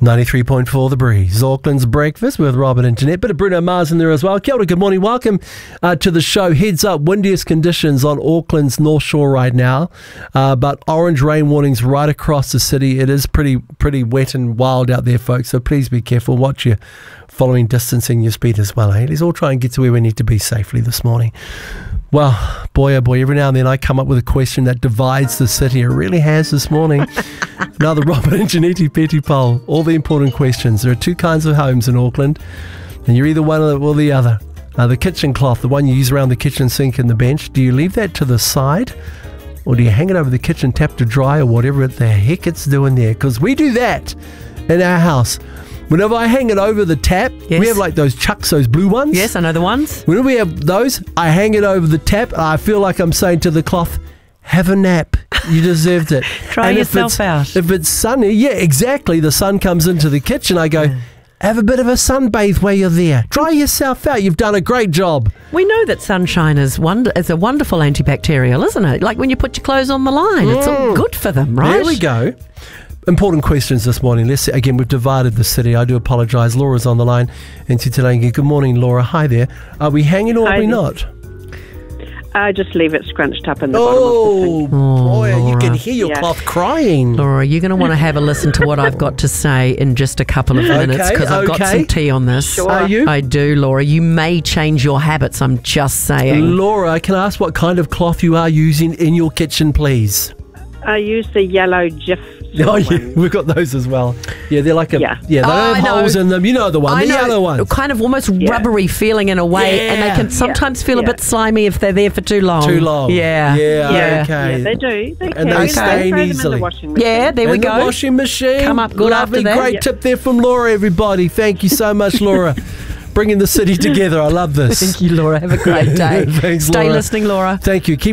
93.4 The Breeze, Auckland's breakfast with Robin and Jeanette. Bit of Bruno Mars in there as well. Kia ora, good morning. Welcome to the show. Heads up, windiest conditions on Auckland's North Shore right now, but orange rain warnings right across the city. It is pretty wet and wild out there, folks, so please be careful. Watch your following distancing, your speed as well. Let's all try and get to where we need to be safely this morning. Well, boy, oh boy, every now and then I come up with a question that divides the city. It really has this morning. Another Robin and Jeanette Petty poll. All the important questions. There are two kinds of homes in Auckland, and you're either one or the other. The kitchen cloth, the one you use around the kitchen sink and the bench, do you leave that to the side? Or do you hang it over the kitchen tap to dry or whatever the heck it's doing there? Because we do that in our house. Whenever I hang it over the tap, we have like those chucks, those blue ones. Yes, I know the ones. Whenever we have those, I hang it over the tap. And I feel like I'm saying to the cloth, have a nap. You deserved it. Dry yourself out. If it's sunny, yeah, exactly. The sun comes into the kitchen. I go, have a bit of a sunbathe while you're there. Dry yourself out. You've done a great job. We know that sunshine is a wonderful antibacterial, isn't it? Like when you put your clothes on the line, it's all good for them, right? There we go. Important questions this morning. Again, we've divided the city. I do apologise. Laura's on the line in Titirangi. Good morning, Laura. Hi there. Are we hanging or are we not? Just leave it scrunched up in the bottom of the sink. Boy, Laura. you can hear your cloth crying. Laura, you're going to want to have a listen to what I've got to say in just a couple of minutes because I've got some tea on this. Sure. Are you? I do, Laura. You may change your habits, I'm just saying. Laura, can I ask what kind of cloth you are using in your kitchen, please? I use the yellow Jif. Oh, yeah, we've got those as well. Yeah, they're like they don't have holes in them. You know the one, the yellow one. Kind of almost rubbery feeling in a way, and they can sometimes feel a bit slimy if they're there for too long. Yeah. Okay. Yeah, they do. They And they stain easily. Yeah, there we go. The washing machine. Come up good Lovely, after that. great tip there from Laura, everybody. Thank you so much, Laura. Bringing the city together. I love this. Thank you, Laura. Have a great day. Thanks, Stay Laura. listening, Laura. Thank you. Keep